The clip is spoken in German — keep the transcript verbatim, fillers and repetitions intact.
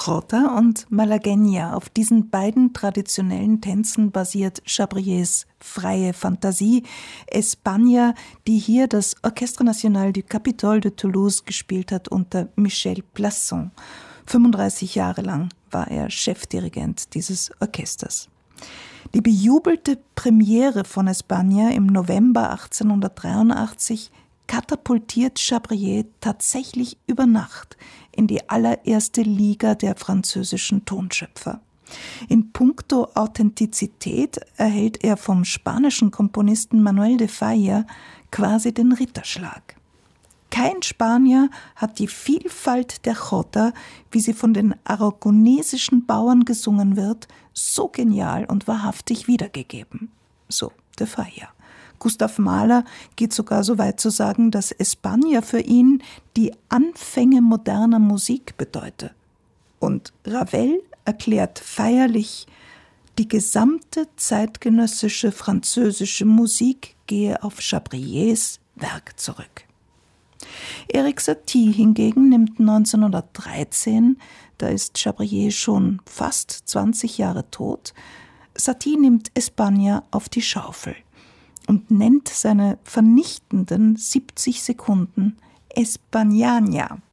Jota und Malagueña. Auf diesen beiden traditionellen Tänzen basiert Chabriers freie Fantasie. España, die hier das Orchestre National du Capitole de Toulouse gespielt hat unter Michel Plasson. fünfunddreißig Jahre lang war er Chefdirigent dieses Orchesters. Die bejubelte Premiere von España im November achtzehnhundertdreiundachtzig katapultiert Chabrier tatsächlich über Nacht in die allererste Liga der französischen Tonschöpfer. In puncto Authentizität erhält er vom spanischen Komponisten Manuel de Falla quasi den Ritterschlag. Kein Spanier hat die Vielfalt der Jota, wie sie von den aragonesischen Bauern gesungen wird, so genial und wahrhaftig wiedergegeben. So de Falla. Gustav Mahler geht sogar so weit zu sagen, dass España für ihn die Anfänge moderner Musik bedeute. Und Ravel erklärt feierlich, die gesamte zeitgenössische französische Musik gehe auf Chabriers Werk zurück. Erik Satie hingegen nimmt neunzehnhundertdreizehn, da ist Chabrier schon fast zwanzig Jahre tot, Satie nimmt España auf die Schaufel und nennt seine vernichtenden siebzig Sekunden Españaña.